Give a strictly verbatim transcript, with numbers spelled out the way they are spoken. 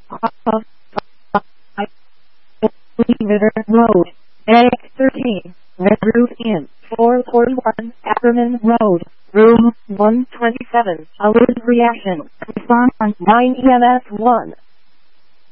off River Road, A thirteen, Red Roof Inn, four forty-one, Ackerman Road, Room one twenty-seven, alert reaction, response nine E M S one.